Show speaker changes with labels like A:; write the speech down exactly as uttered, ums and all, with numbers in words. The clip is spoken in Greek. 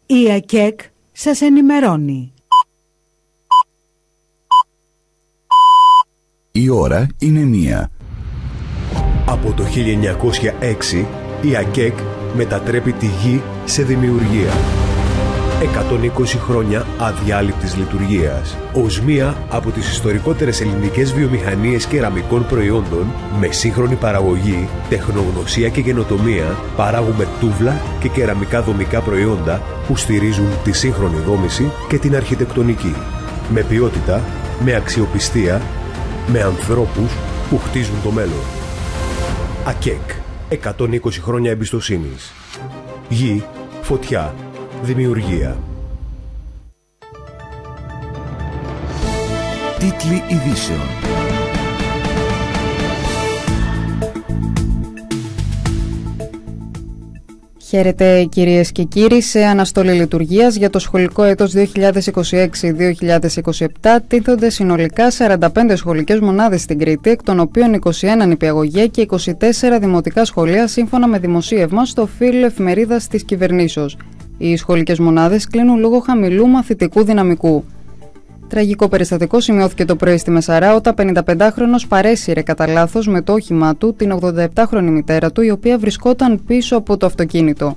A: Η ΑΚΕΚ σας ενημερώνει.
B: Η ώρα είναι μία.
C: Από το χίλια εννιακόσια έξι η ΑΚΕΚ μετατρέπει τη γη σε δημιουργία. εκατόν είκοσι χρόνια αδιάλειπτης λειτουργίας. Ως μία από τις ιστορικότερες ελληνικές βιομηχανίες κεραμικών προϊόντων, με σύγχρονη παραγωγή, τεχνογνωσία και καινοτομία, παράγουμε τούβλα και κεραμικά δομικά προϊόντα που στηρίζουν τη σύγχρονη δόμηση και την αρχιτεκτονική. Με ποιότητα, με αξιοπιστία, με ανθρώπους που χτίζουν το μέλλον. ΑΚΕΚ. εκατόν είκοσι χρόνια εμπιστοσύνης. Γη, φωτιά, δημιουργία.
B: Τίτλοι ειδήσεων.
D: Χαίρετε κυρίες και κύριοι, σε αναστολή λειτουργίας για το σχολικό έτος δύο χιλιάδες είκοσι έξι δύο χιλιάδες είκοσι επτά τίθονται συνολικά σαράντα πέντε σχολικές μονάδες στην Κρήτη, εκ των οποίων είκοσι ένα νηπιαγωγεία και είκοσι τέσσερα δημοτικά σχολεία, σύμφωνα με δημοσίευμα στο φύλλο εφημερίδας της κυβερνήσεως. Οι σχολικές μονάδες κλείνουν λόγω χαμηλού μαθητικού δυναμικού. Τραγικό περιστατικό σημειώθηκε το πρωί στη Μεσαρά, όταν πενηνταπεντάχρονος παρέσυρε κατά λάθος με το όχημά του την ογδονταεπτάχρονη μητέρα του, η οποία βρισκόταν πίσω από το αυτοκίνητο.